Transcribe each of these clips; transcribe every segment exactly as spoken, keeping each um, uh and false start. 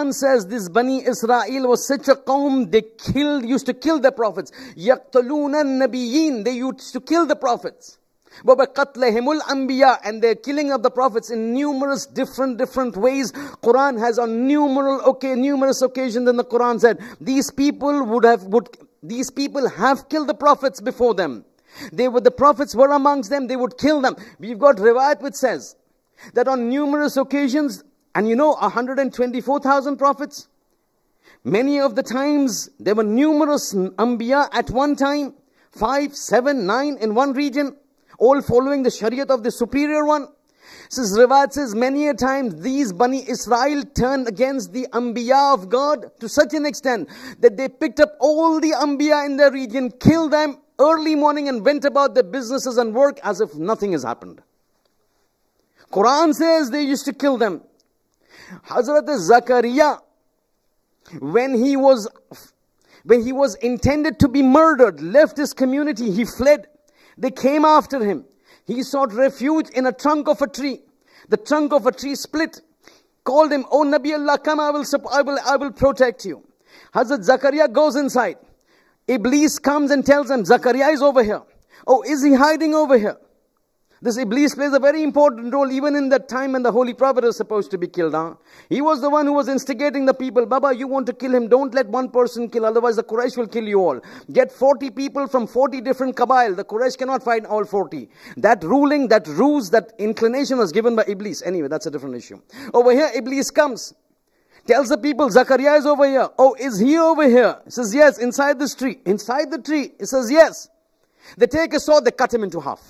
Quran says this Bani Israel was such a qawm, they killed, used to kill the prophets. يَقْتَلُونَ النَّبِيِّينَ, they used to kill the prophets. وَبَقَتْلَهِمُ الْأَنْبِيَاء, and their killing of the prophets in numerous different, different ways. Quran has on numerous, okay, numerous occasions in the Quran said, these people would have, would, these people have killed the prophets before them. They were, the prophets were amongst them, they would kill them. We've got riwayat which says that on numerous occasions, and you know, one hundred twenty-four thousand prophets, many of the times there were numerous Anbiya at one time, five, seven, nine in one region, all following the Shariat of the superior one. Says riwayat says many a time these Bani Israel turned against the Anbiya of God to such an extent that they picked up all the Anbiya in their region, killed them early morning and went about their businesses and work as if nothing has happened. Quran says they used to kill them. Hazrat Zakaria, when he was when he was intended to be murdered, left his community, he fled. They came after him. He sought refuge in a trunk of a tree. The trunk of a tree split. Called him, "Oh Nabi Allah, come, I will, I will, I will protect you." Hazrat Zakaria goes inside. Iblis comes and tells him, Zakaria is over here. Oh, is he hiding over here? This Iblis plays a very important role even in that time when the Holy Prophet was supposed to be killed. Huh? He was the one who was instigating the people. Baba, you want to kill him, don't let one person kill, otherwise the Quraysh will kill you all. Get forty people from forty different Qabail. The Quraysh cannot fight all forty. That ruling, that ruse, that inclination was given by Iblis. Anyway, that's a different issue. Over here, Iblis comes. Tells the people, Zakaria is over here. Oh, is he over here? He says, yes, inside this tree. Inside the tree. He says, yes. They take a sword, they cut him into half.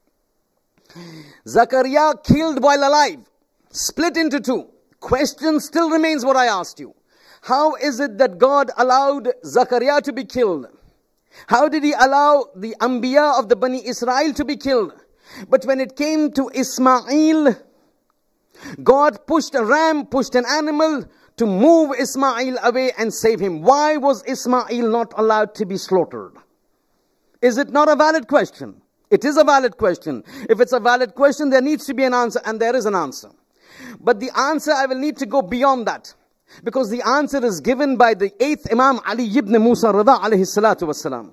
Zakaria killed while alive, split into two. Question still remains what I asked you. How is it that God allowed Zakaria to be killed? How did he allow the Anbiya of the Bani Israel to be killed? But when it came to Ismail, God pushed a ram, pushed an animal to move Ismail away and save him. Why was Ismail not allowed to be slaughtered? Is it not a valid question? It is a valid question. If it's a valid question, there needs to be an answer, and there is an answer. But the answer, I will need to go beyond that. Because the answer is given by the eighth Imam Ali ibn Musa Rida alayhi salatu wassalam.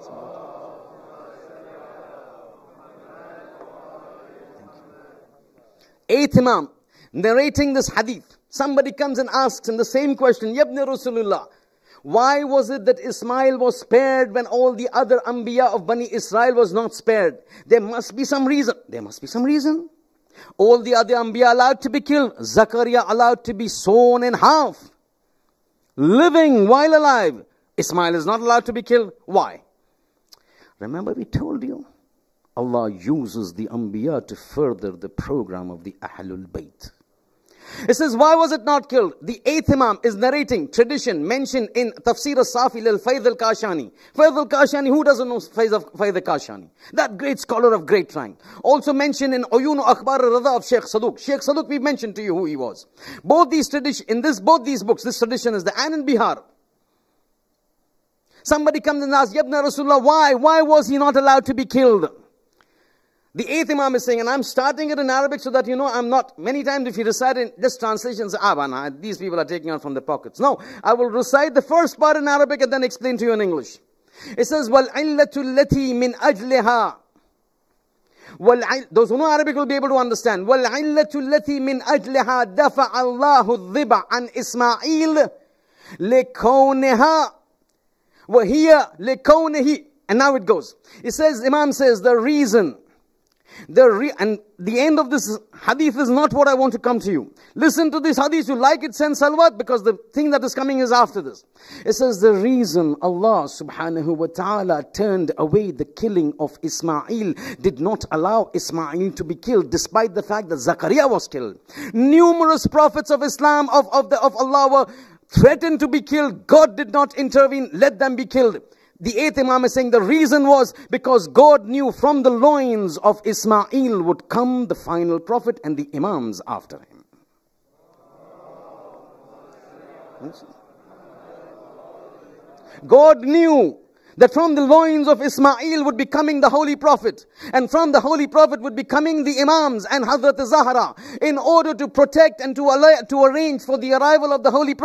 Eighth Imam, narrating this hadith. Somebody comes and asks him the same question, Yabni Rasulullah, why was it that Ismail was spared when all the other Anbiya of Bani Israel was not spared? There must be some reason. There must be some reason. All the other Anbiya allowed to be killed. Zakaria allowed to be sawn in half. Living while alive. Ismail is not allowed to be killed. Why? Remember we told you, Allah uses the Anbiya to further the program of the Ahlul Bayt. It says, why was it not killed? The eighth Imam is narrating tradition mentioned in Tafsir al-Safi al-Fayd al-Kashani. Fayd al-Kashani, who doesn't know Fayd al-Kashani? That great scholar of great rank. Also mentioned in Uyun Akhbar al-Rada of Sheikh Saduq. Sheikh Saduq, we mentioned to you who he was. Both these tradition, in this, both these books, this tradition is the An in Bihar. Somebody comes and asks, Yabna Rasulullah, why? Why was he not allowed to be killed? The eighth Imam is saying, and I'm starting it in Arabic so that you know I'm not, many times if you recite in this translation, say, ah, bana, these people are taking out from their pockets. No, I will recite the first part in Arabic and then explain to you in English. It says, وَالْعِلَّةُ الَّتِي مِنْ أَجْلِهَا. Those who know Arabic will be able to understand. وَالْعِلَّةُ الَّتِي مِنْ أَجْلِهَا دَفَعَ اللَّهُ الضِّبَعَ عَنْ إِسْمَاعِيلِ لِكَوْنِهَا وَهِيَ لِكَوْنِهِ. And now it goes. It says, Imam says, the reason, The re and the end of this hadith is not what I want to come to you. Listen to this hadith. You like it, send salawat, because the thing that is coming is after this. It says the reason Allah subhanahu wa ta'ala turned away the killing of Ismail, did not allow Ismail to be killed, despite the fact that Zakaria was killed. Numerous prophets of Islam, of, of, the, of Allah were threatened to be killed. God did not intervene, let them be killed. The eighth Imam is saying the reason was because God knew from the loins of Ismail would come the final prophet and the Imams after him. God knew that from the loins of Ismail would be coming the Holy Prophet, and from the Holy Prophet would be coming the Imams and Hazrat Zahra, in order to protect and to, to arrange for the arrival of the Holy Prophet.